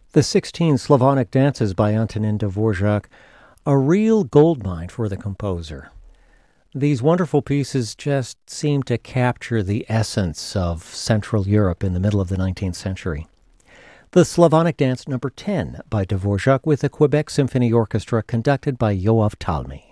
The 16 Slavonic Dances by Antonin Dvorak, a real goldmine for the composer. These wonderful pieces just seem to capture the essence of Central Europe in the middle of the 19th century. The Slavonic Dance No. 10 by Dvorak with the Quebec Symphony Orchestra conducted by Yoav Talmi.